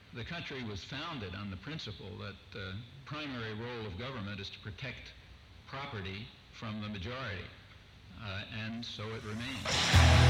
The country was founded on the principle that the primary role of government is to protect property from the majority, and so it remains.